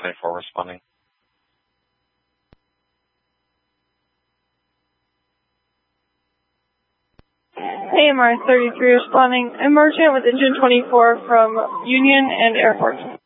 24 responding. AMR 33 responding. Emergent with engine 24 from Union and Airport.